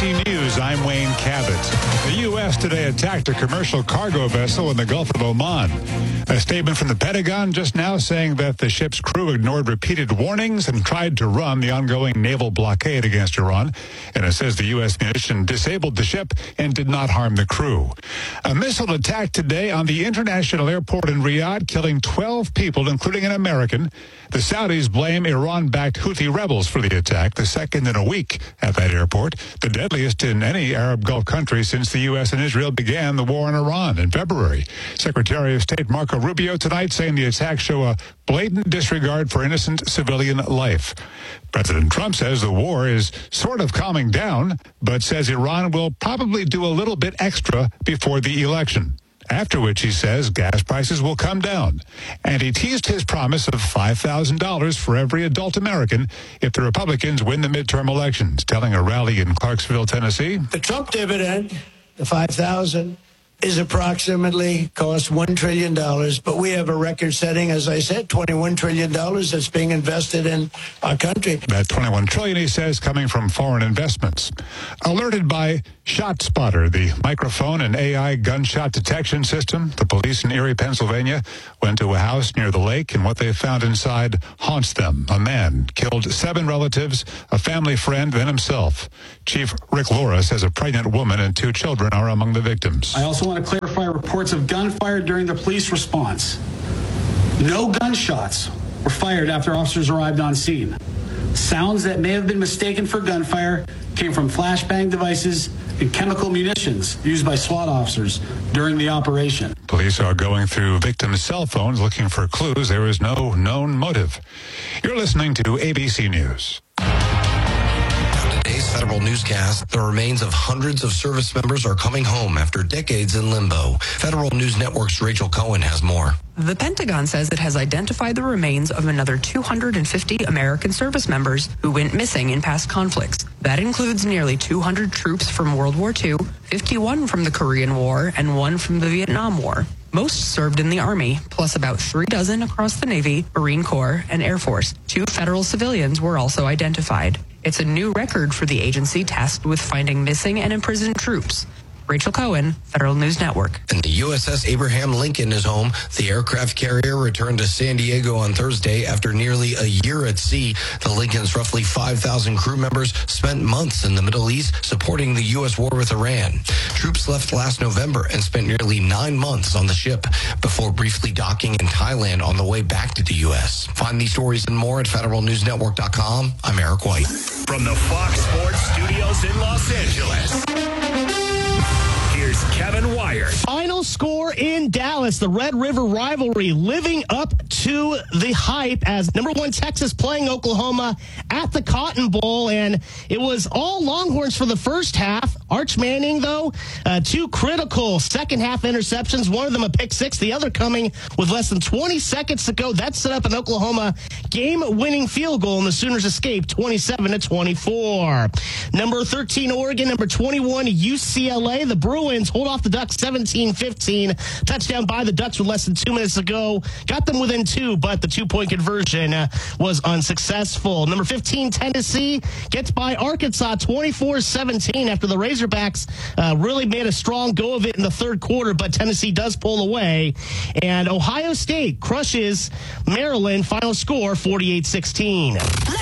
ABC News, I'm Wayne Cabot. The U.S. today attacked a commercial cargo vessel in the Gulf of Oman. A statement from the Pentagon just now saying that the ship's crew ignored repeated warnings and tried to run the ongoing naval blockade against Iran. And it says the U.S. munition disabled the ship and did not harm the crew. A missile attack today on the international airport in Riyadh, killing 12 people, including an American. The Saudis blame Iran-backed Houthi rebels for the attack, the second in a week at that airport, the deadliest in any Arab Gulf country since the U.S. and Israel began the war in Iran in February. Secretary of State Marco Rubio tonight saying the attacks show a blatant disregard for innocent civilian life. President Trump says the war is sort of calming down, but says Iran will probably do a little bit extra before the election. After which, he says, gas prices will come down. And he teased his promise of $5,000 for every adult American if the Republicans win the midterm elections, telling a rally in Clarksville, Tennessee. The Trump dividend, the $5,000, is approximately cost $1 trillion. But we have a record-setting, as I said, $21 trillion that's being invested in our country. That $21 trillion, he says, coming from foreign investments. Alerted by ShotSpotter, the microphone and AI gunshot detection system, the police in Erie, Pennsylvania, went to a house near the lake, and what they found inside haunts them. A man killed 7 relatives, a family friend, then himself. Chief Rick Laura says a pregnant woman and 2 children are among the victims. I also want to clarify reports of gunfire during the police response. No gunshots were fired after officers arrived on scene. Sounds that may have been mistaken for gunfire came from flashbang devices and chemical munitions used by SWAT officers during the operation. Police are going through victims' cell phones looking for clues. There is no known motive. You're listening to ABC News. Today's Federal Newscast, the remains of hundreds of service members are coming home after decades in limbo. Federal News Network's Rachel Cohen has more. The Pentagon says it has identified the remains of another 250 American service members who went missing in past conflicts. That includes nearly 200 troops from World War II, 51 from the Korean War, and 1 from the Vietnam War. Most served in the Army, plus about 3 dozen across the Navy, Marine Corps, and Air Force. 2 federal civilians were also identified. It's a new record for the agency tasked with finding missing and imprisoned troops. Rachel Cohen, Federal News Network. And the USS Abraham Lincoln is home. The aircraft carrier returned to San Diego on Thursday after nearly a year at sea. The Lincoln's roughly 5,000 crew members spent months in the Middle East supporting the U.S. war with Iran. Troops left last November and spent nearly 9 months on the ship before briefly docking in Thailand on the way back to the U.S. Find these stories and more at federalnewsnetwork.com. I'm Eric White. From the Fox Sports Studios in Los Angeles, here's Kevin Wire. Final score in Dallas. The Red River rivalry living up to the hype as number 1 Texas playing Oklahoma at the Cotton Bowl. And it was all Longhorns for the first half. Arch Manning, though, 2 critical second half interceptions. One of them a pick 6, the other coming with less than 20 seconds to go. That set up an Oklahoma game-winning field goal, and the Sooners escaped 27-24. Number 13 Oregon, number 21 UCLA. The Bruins hold off the Ducks 17-15. Touchdown by the Ducks with less than 2 minutes to go. Got them within 2, but the 2-point conversion was unsuccessful. Number 15 Tennessee gets by Arkansas 24-17 after the Razorbacks really made a strong go of it in the third quarter, but Tennessee does pull away. And Ohio State crushes Maryland. Final score 48-16.